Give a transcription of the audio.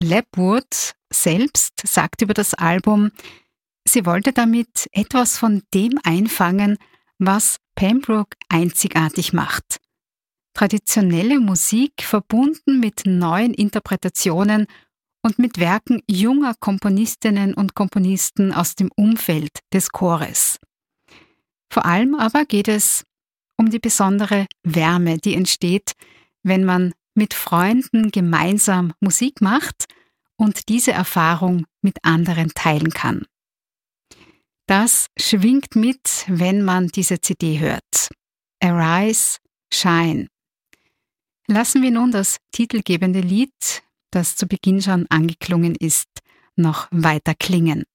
Lapwood selbst sagt über das Album, sie wollte damit etwas von dem einfangen, was Pembroke einzigartig macht. Traditionelle Musik verbunden mit neuen Interpretationen und mit Werken junger Komponistinnen und Komponisten aus dem Umfeld des Chores. Vor allem aber geht es um die besondere Wärme, die entsteht, wenn man mit Freunden gemeinsam Musik macht und diese Erfahrung mit anderen teilen kann. Das schwingt mit, wenn man diese CD hört. Arise, Shine. Lassen wir nun das titelgebende Lied, das zu Beginn schon angeklungen ist, noch weiter klingen.